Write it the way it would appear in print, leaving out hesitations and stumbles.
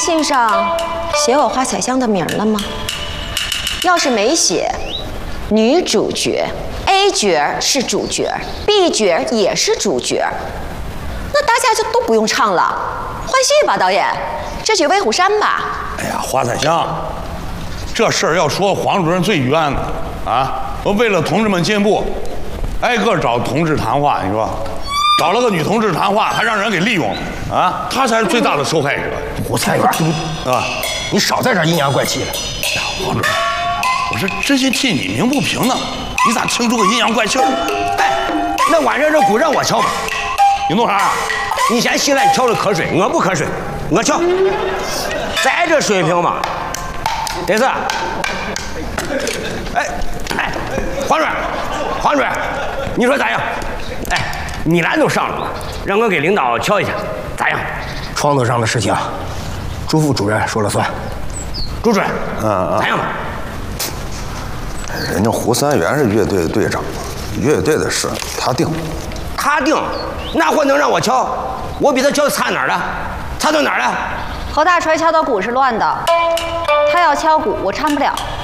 信上写我花彩香的名了吗？要是没写，女主角 A 角是主角 ，B 角也是主角，那大家就都不用唱了，换戏吧，导演，这曲《威虎山》吧。 哎呀，花彩香，这事儿要说黄主任最冤了啊！我为了同志们进步，挨个找同志谈话，你说，找了个女同志谈话，还让人给利用了啊！他才是最大的受害者。 胡菜园啊， 你少在这阴阳怪气了。 呀，黄主任，我是真心替你鸣不平呢，你咋听出个阴阳怪气儿？ 哎，那晚上这鼓让我敲吧。 你弄啥？ 你嫌稀烂，敲着瞌睡，我不瞌睡，我敲。咱这水平嘛，得是。哎，黄主任，你说咋样？哎，米兰都上了，让我给领导敲一下，咋样？创作上的事情，朱副主任说了算。朱主任，咋样吧？ 人家胡三元是乐队的队长，乐队的事他定。 他定，那货能让我敲？我比他敲差哪儿了？差到哪儿了？ 侯大锤敲的鼓是乱的，他要敲鼓，我唱不了。